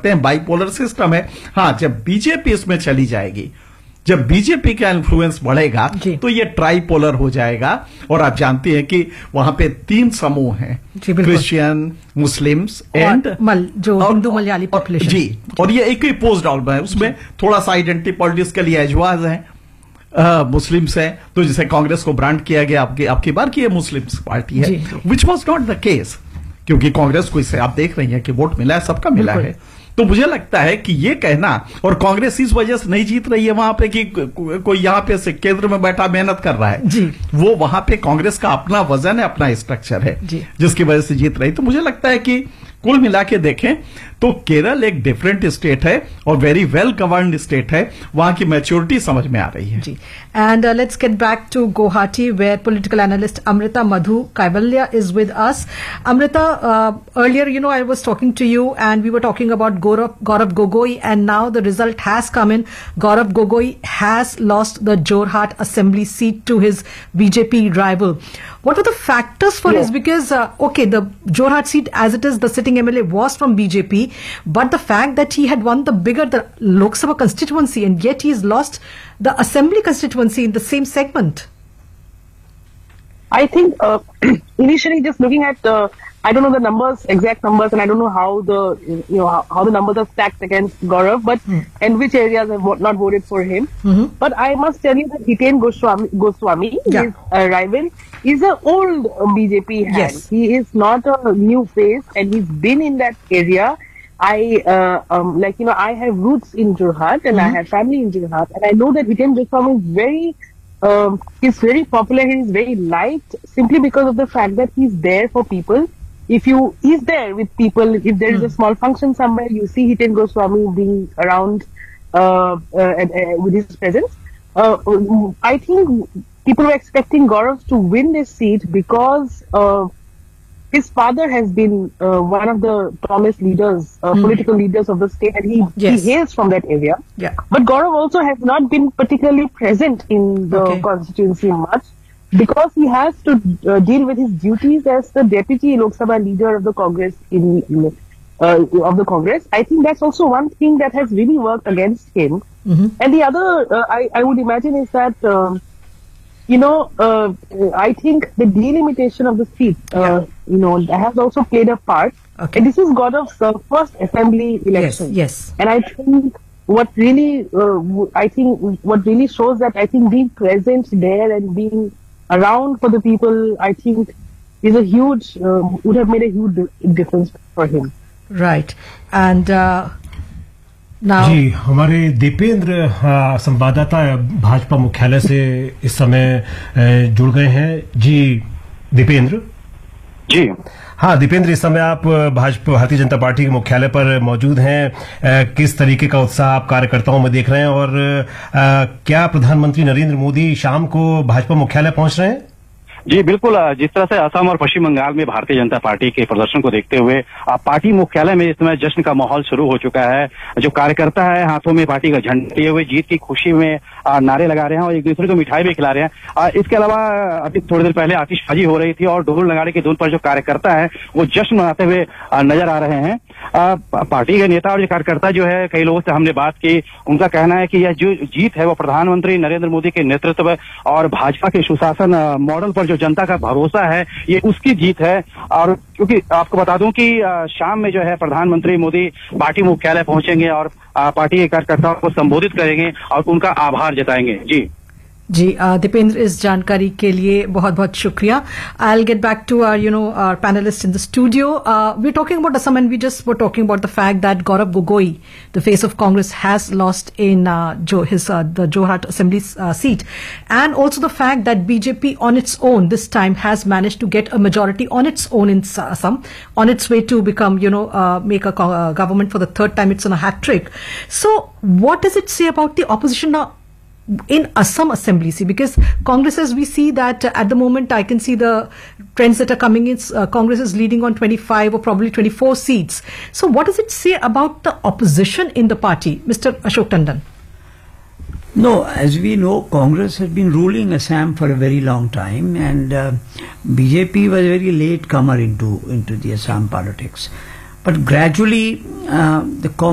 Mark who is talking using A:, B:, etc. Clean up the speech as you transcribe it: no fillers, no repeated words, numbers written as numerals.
A: सकते हैं, bipolar system है। हाँ, जब बीजेपी इसमें चली जाएगी, जब बीजेपी का इन्फ्लुएंस बढ़ेगा तो ये ट्राइपोलर हो जाएगा। और आप जानते हैं कि वहां पे 3 समूह हैं, क्रिश्चियन, मुस्लिम्स एंड
B: जो हिंदू मलयाली पॉपुलेशन
A: जी। और ये एक ही पोस्ट डाउन है, उसमें थोड़ा सा आइडेंटिटी पॉलिटिक्स के लिए एजवाज है, मुस्लिम्स है। तो जिसे कांग्रेस को ब्रांड किया गया आपकी बार की ये मुस्लिम्स पार्टी है, which was not the case, क्योंकि कांग्रेस को इससे आप देख रही हैं कि वोट मिला है, सबका मिला है। तो मुझे लगता है कि ये कहना, और कांग्रेस इस वजह से नहीं जीत रही है वहां पे कि कोई यहां पे से केंद्र में बैठा मेहनत कर रहा है
B: जी।
A: वो वहां पे कांग्रेस का अपना वजन है, अपना स्ट्रक्चर है जिसकी वजह से जीत रही। तो मुझे लगता है कि कुल मिला के देखें तो केरल एक डिफरेंट स्टेट है और वेरी वेल गवर्न्ड स्टेट है, वहां की मैच्योरिटी समझ में आ रही है
B: जी। And let's get back to Guwahati where political analyst Amrita Madhu Kaivalya is with us. Amrita, earlier, I was talking to you and we were talking about Gaurav Gogoi, and now the result has come in. Gaurav Gogoi has lost the Jorhat assembly seat to his BJP rival. What were the factors for this? Because, the Jorhat seat as it is, the sitting MLA was from BJP, but the fact that he had won the Lok Sabha constituency and yet he's lost the assembly constituency in the same segment.
C: I think initially just looking at I don't know the numbers, exact numbers, and I don't know how the numbers are stacked against Gaurav, but and which areas have not voted for him. But I must tell you that Hiten Goswami, his rival, is an old BJP hand.
B: Yes.
C: He is not a new face, and he's been in that area. I have roots in Jorhat, and I have family in Jorhat, and I know that Hiten Goswami is he's very popular. He's very liked simply because of the fact that he's there for people. He's there with people. If there is a small function somewhere, you see Hiten Goswami being around with his presence. I think people were expecting Gaurav to win this seat because his father has been one of the tallest leaders, political leaders of the state, and he hails from that area.
B: Yeah.
C: But Gaurav also has not been particularly present in the constituency much because he has to deal with his duties as the deputy Lok Sabha leader of the Congress of the Congress. I think that's also one thing that has really worked against him. And the other, I would imagine, is that I think the delimitation of the seat, has also played a part. And this is Gaurav's first assembly election.
B: Yes.
C: And I think what really shows that I think being present there and being around for the people, I think, is would have made a huge difference for him.
B: Right. And now,
D: जी, हमारे दीपेंद्र संवाददाता भाजपा मुख्यालय से इस समय जुड़ गए हैं। जी दीपेंद्र।
E: जी
D: हाँ दीपेंद्र, इस समय आप भारतीय जनता पार्टी के मुख्यालय पर मौजूद हैं। किस तरीके का उत्साह आप कार्यकर्ताओं में देख रहे हैं और क्या प्रधानमंत्री नरेंद्र मोदी शाम को भाजपा मुख्यालय पहुंच रहे हैं?
E: जी बिल्कुल, जिस तरह से असम और पश्चिम बंगाल में भारतीय जनता पार्टी के प्रदर्शन को देखते हुए पार्टी मुख्यालय में इस समय जश्न का माहौल शुरू हो चुका है। जो कार्यकर्ता है हाथों में पार्टी का झंडा लिए हुए जीत की खुशी में नारे लगा रहे हैं और एक दूसरे को मिठाई भी खिला रहे हैं। इसके अलावा अभी थोड़ी देर पहले आतिशबाजी हो रही थी और ढोल नगाड़े की धुन पर जो कार्यकर्ता है वो जश्न मनाते हुए नजर आ रहे हैं। पार्टी के नेता और जो कार्यकर्ता जो है, कई लोगों से हमने बात की, उनका कहना है कि यह जो जीत है वो प्रधानमंत्री नरेंद्र मोदी के नेतृत्व और भाजपा के सुशासन मॉडल पर जो जनता का भरोसा है, ये उसकी जीत है। और क्योंकि आपको बता दूं कि शाम में जो है प्रधानमंत्री मोदी पार्टी मुख्यालय पहुंचेंगे और पार्टी के कार्यकर्ताओं को संबोधित करेंगे और उनका आभार जताएंगे।
B: जी दीपेंद्र, इस जानकारी के लिए बहुत बहुत शुक्रिया। I'll get back to our panelists in the studio. We're talking about Assam and we just were talking about the fact that Gaurav Gogoi, the face of Congress, has lost in the Jorhat Assembly seat, and also the fact that BJP on its own this time has managed to get a majority on its own in Assam, on its way to become make a government for the third time. It's on a hat trick. So what does it say about the opposition now in Assam Assembly? See, because Congress, as we see that at the moment, I can see the trends that are coming in. Congress is leading on 25 or probably 24 seats. So what does it say about the opposition in the party, Mr. Ashok Tandon?
F: No, as we know, Congress has been ruling Assam for a very long time, and BJP was a very late comer into the Assam politics. But gradually, the